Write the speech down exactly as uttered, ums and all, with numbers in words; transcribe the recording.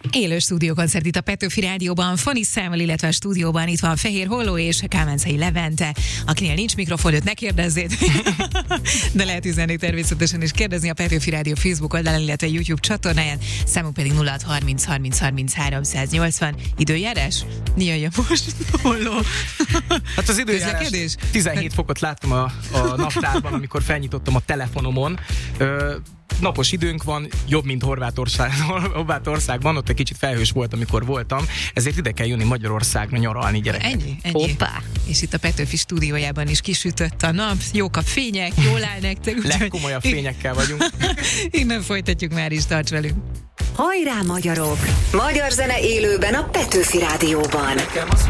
Élő stúdiókoncert itt a Petőfi Rádióban, Fani Számmal, illetve a stúdióban itt van Fehér Holló és Kámencei Levente, akinél nincs mikrofon, őt ne kérdezzéd, de lehet üzenni természetesen és kérdezni a Petőfi Rádió Facebook oldalán, illetve YouTube csatornáján, számunk pedig nulla hat harminc harminc harminc háromszáznyolcvan. Időjárás? Jöjjön most, Holló. Hát az időjárás, tizenhét fokot láttam a, a naptárban, amikor felnyitottam a telefonomon. Ö, napos időnk van, jobb, mint Horvátország, Horvátországban, ott egy kicsit felhős volt, amikor voltam, ezért ide kell jönni Magyarországra nyaralni, gyerekek. Ennyi, ennyi. Hoppá. És itt a Petőfi stúdiójában is kisütött a nap, jók a fények, jól áll nektek. Legkomolyabb fényekkel vagyunk. Innen folytatjuk, már is, tarts velünk. Hajrá, magyarok! Magyar zene élőben a Petőfi Rádióban.